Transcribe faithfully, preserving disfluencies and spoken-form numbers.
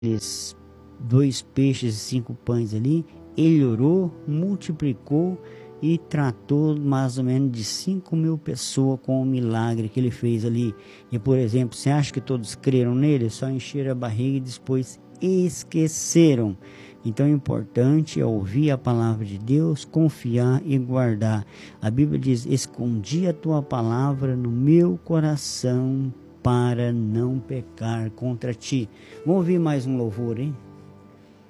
aqueles dois peixes e cinco pães ali, ele orou, multiplicou e tratou mais ou menos de cinco mil pessoas com o milagre que ele fez ali. E, por exemplo, você acha que todos creram nele? Só encheram a barriga e depois esqueceram. Então, o importante é ouvir a palavra de Deus, confiar e guardar. A Bíblia diz: escondi a tua palavra no meu coração para não pecar contra ti. Vamos ouvir mais um louvor, hein?